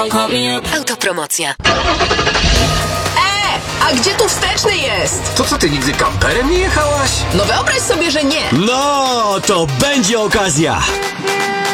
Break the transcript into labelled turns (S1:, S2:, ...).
S1: Autopromocja.
S2: A gdzie tu wsteczny jest?
S3: To co, ty nigdy kamperem nie jechałaś?
S2: No wyobraź sobie, że nie.
S4: No, to będzie okazja.